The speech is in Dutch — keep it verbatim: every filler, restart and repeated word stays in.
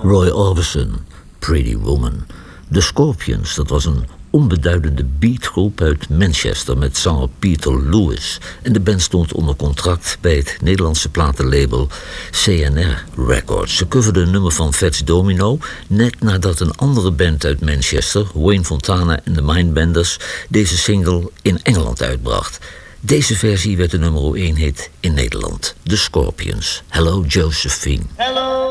Roy Orbison, Pretty Woman. The Scorpions, dat was een onbeduidende beatgroep uit Manchester met zanger Peter Lewis. En de band stond onder contract bij het Nederlandse platenlabel C N R Records. Ze coverde een nummer van Fats Domino, net nadat een andere band uit Manchester, Wayne Fontana en de Mindbenders, deze single in Engeland uitbracht. Deze versie werd de nummer één hit in Nederland. The Scorpions. Hello Josephine. Hello